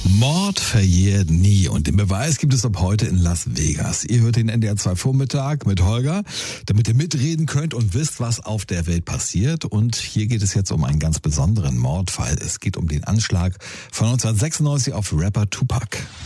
Mord verjährt nie und den Beweis gibt es ab heute in Las Vegas. Ihr hört den NDR 2 Vormittag mit Holger, damit ihr mitreden könnt und wisst, was auf der Welt passiert. Und hier geht es jetzt um einen ganz besonderen Mordfall. Es geht um den Anschlag von 1996 auf Rapper Tupac.